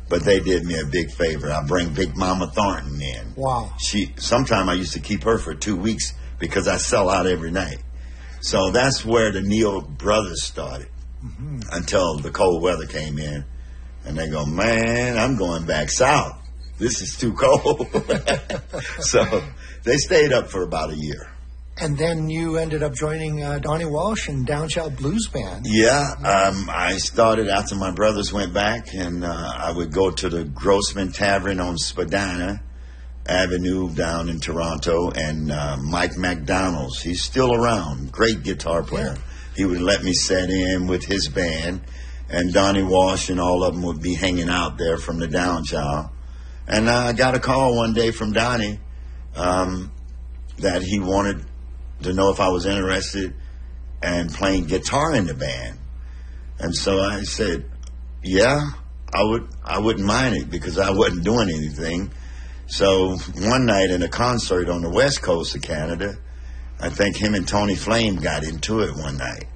but they did me a big favor. I bring Big Mama Thornton in. Wow. Sometime I used to keep her for 2 weeks because I sell out every night. So that's where the Neal brothers started until the cold weather came in. And they go, man, I'm going back south. This is too cold. So they stayed up for about a year. And then you ended up joining Donnie Walsh and Down South Blues Band. Yeah, I started after my brothers went back, and I would go to the Grossman Tavern on Spadina Avenue down in Toronto, and Mike McDonald's, he's still around, great guitar player. He would let me set in with his band, and Donnie Walsh and all of them would be hanging out there from the Down South. And I got a call one day from Donnie that he wanted to know if I was interested in playing guitar in the band. And so I said, yeah, I wouldn't mind it because I wasn't doing anything. So one night in a concert on the west coast of Canada, I think him and Tony Flame got into it one night.